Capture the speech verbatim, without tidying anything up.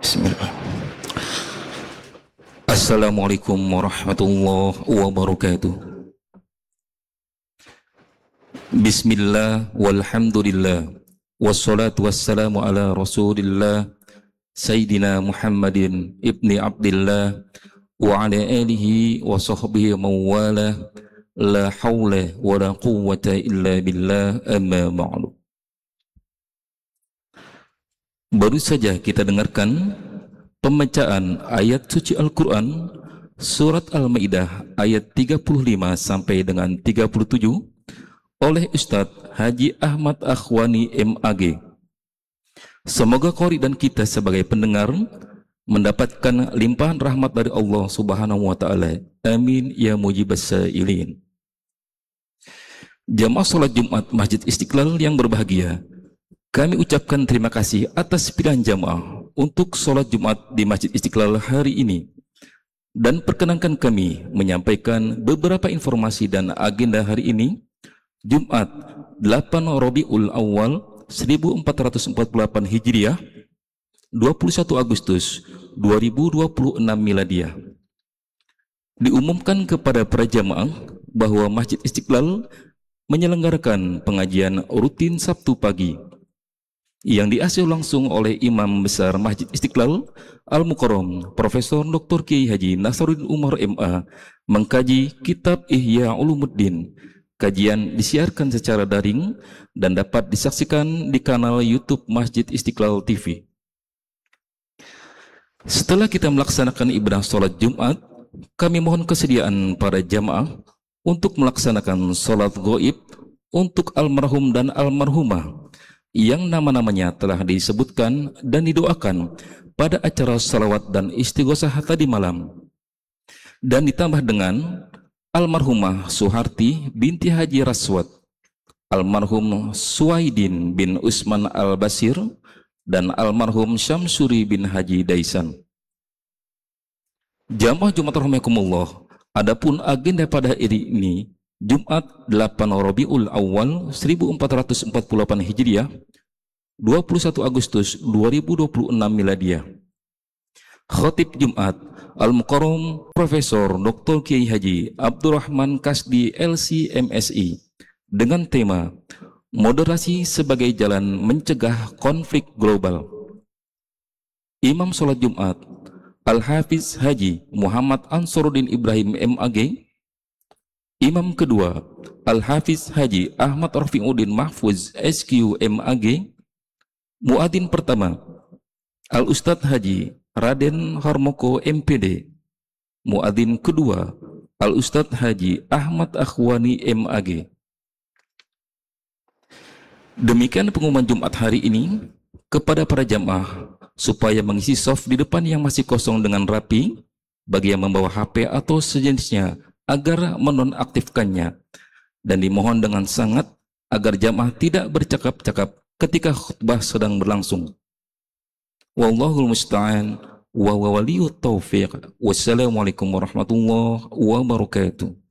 Bismillah. Assalamualaikum warahmatullahi wabarakatuh. Bismillah walhamdulillah wassalatu wassalamu ala rasulillah Sayyidina Muhammadin ibni Abdillah wa ala alihi wa sahbihi mawala la hawla wa la quwwata illa billah amma ba'du. Baru saja kita dengarkan pembacaan ayat suci Al-Quran surat Al-Maidah ayat tiga puluh lima sampai dengan tiga puluh tujuh oleh Ustadz Haji Ahmad Akhwani M A G. Semoga qori dan kita sebagai pendengar mendapatkan limpahan rahmat dari Allah Subhanahu wa taala. Amin ya mujibas sa'ilin. Jamaah salat Jumat Masjid Istiqlal yang berbahagia, kami ucapkan terima kasih atas pilihan jamaah untuk sholat Jumat di Masjid Istiqlal hari ini, dan perkenankan kami menyampaikan beberapa informasi dan agenda hari ini, Jumat delapan Rabiul Awal seribu empat ratus empat puluh delapan Hijriah, dua puluh satu Agustus dua ribu dua puluh enam Miladiah. Diumumkan kepada para jamaah bahwa Masjid Istiqlal menyelenggarakan pengajian rutin Sabtu pagi yang diasuh langsung oleh Imam Besar Masjid Istiqlal Al-Mukarram Profesor Doktor Kiai Haji Nasaruddin Umar M A mengkaji Kitab Ihya Ulumuddin. Kajian disiarkan secara daring dan dapat disaksikan di kanal YouTube Masjid Istiqlal T V. Setelah kita melaksanakan ibadah sholat Jumat, kami mohon kesediaan para jamaah untuk melaksanakan sholat gaib untuk almarhum dan almarhumah yang nama-namanya telah disebutkan dan didoakan pada acara salawat dan istighosah tadi malam, dan ditambah dengan almarhumah Suharti binti Haji Raswat, almarhum Suwaidin bin Usman Al-Basir, dan almarhum Syamsuri bin Haji Daisan. Jamaah Jumat rahimakumullah, adapun agenda pada hari ini Jumat delapan Rabiul Awal seribu empat ratus empat puluh delapan Hijriah, dua puluh satu Agustus dua ribu dua puluh enam Miladiah. Khatib Jumat Al-Mukarram Profesor Doktor Kiai Haji Abdurrahman Kasdi L C M S I dengan tema Moderasi sebagai Jalan Mencegah Konflik Global. Imam Sholat Jumat Al-Hafiz Haji Muhammad Ansaruddin Ibrahim M A G. Imam kedua Al-Hafiz Haji Ahmad Rafiuddin Mahfuz S Q M A G. Muadzin pertama Al-Ustadz Haji Raden Harmoko M P D. Muadzin kedua Al-Ustadz Haji Ahmad Akhwani M A G. Demikian pengumuman Jumat hari ini kepada para jamaah supaya mengisi soft di depan yang masih kosong dengan rapi, bagi yang membawa H P atau sejenisnya agar menonaktifkannya, dan dimohon dengan sangat agar jamaah tidak bercakap-cakap ketika khutbah sedang berlangsung. Wallahul musta'an wa waliyut taufiq. Wassalamualaikum warahmatullahi wabarakatuh.